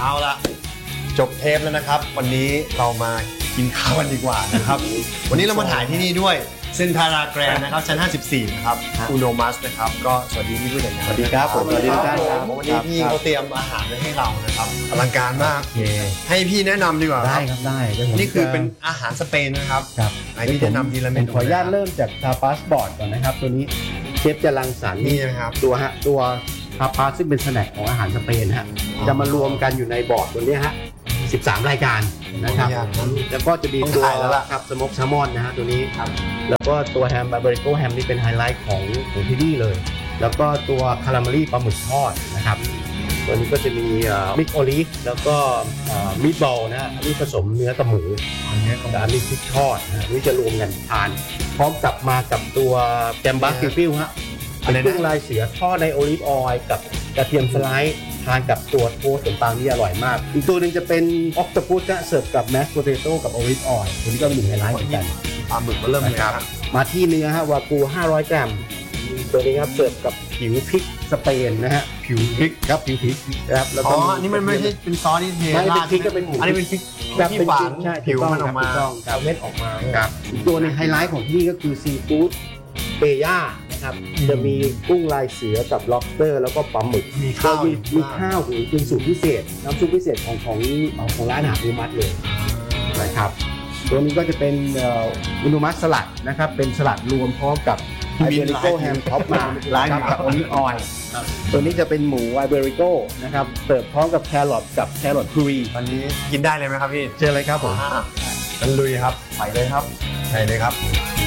เอาละจบเทปแล้วนะครับวันนี้เรามากินข้าวกันดีกว่านะครับ วันนี้เรามาถ่ายที่นี่ด้วยเซ็นทาราแกรนด์นะครับชั้น54นะครับอูโนมัสนะครับก็สวัสดีพี่ผู้จัดงานสวัสดีครับผมสวัสดีทุกท่านครับวันนี้พี่เขาเตรียมอาหารไว้ให้เรานะครับอลังการมากให้พี่แนะนำดีกว่าครับได้นี่คือเป็นอาหารสเปนนะครับให้พี่แนะนำทีละเมนูขออนุญาตเริ่มจากทาปาสบอร์ดก่อนนะครับตัวนี้เชฟจะรังสรรค์นี่นะครับตัวทาปาสซึ่งเป็นสแน็คของอาหารสเปนฮะจะมารวมกันอยู่ในบอร์ดตัวนี้ฮะ13 รายการนะครับแล้วก็จะมีตัวครับสโมกแซลมอนนะฮะตัวนี้แล้วก็ตัวแฮมบาร์เบริโกแฮมนี่เป็นไฮไลท์ของที่นี่เลยแล้วก็ตัวคาราเมลี่ปลาหมึกทอดนะครับตัวนี้ก็จะมีมิกโอลิฟแล้วก็มีดบอลนะฮะอันนี้ผสมเนื้อกับหมูอันนี้พริกทอดนะนี่จะรวมกันทานพร้อมกับมากับตัวแกมบัสฟิลฮะเป็นกุ้งลายเสือทอดในโอลิฟออยล์กับกระเทียมสไลด์ทานกับตัวโทสต์ขนมปังนี่อร่อยมากอีกตัวหนึ่งจะเป็นออกโตปัสเสิร์ฟกับแมสโพเตโต้กับโอลิฟออยล์ตัวนี้ก็เป็นหนึ่งไฮไลท์เหมือนกันปลาหมึกมาเริ่มเลยครับมาที่เนื้อฮะวากู500 กรัมตัวนี้ครับเสิร์ฟกับผิวพริกสเปนนะฮะผิวพริกครับผิวพริกครับแล้วก็นี่มันไม่ใช่เป็นซอสที่เทราดพริกก็เป็นอันนี้เป็นพริกที่ฝานผิวมันออกมาเม็ดออกมาครับตัวในไฮไลท์ของที่นี่ก็คือซีฟู้ดเปย่านะครับจะมีกุ้งลายเสือกับล็อบสเตอร์แล้วก็ปลาหมึกมีข้าวเป็นสูตรพิเศษน้ำซุปพิเศษของร้านอาหารอูมัสเลยนะครับตัวนี้ก็จะเป็นอูนุมัสสลัดนะครับเป็นสลัดรวมพร้อมกับไอเบริโกแฮมท็อปมากับโอลิฟออยล์ตัวนี้จะเป็นหมูไอเบริโกนะครับเสิร์ฟพร้อมกับแครอทกับแครอทพลูรีวันนี้กินได้เลยไหมครับพี่เชิญเลยครับผมกันลุยครับใส่เลยครับ